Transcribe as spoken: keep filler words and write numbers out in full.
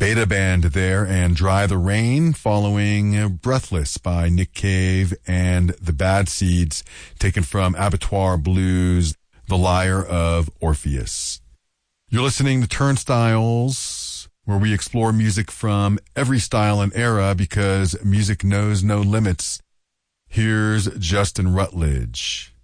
Beta Band there, and Dry the Rain, following Breathless by Nick Cave and the Bad Seeds, taken from Abattoir Blues, The Lyre of Orpheus. You're listening to Turnstiles, where we explore music from every style and era because music knows no limits. Here's Justin Rutledge.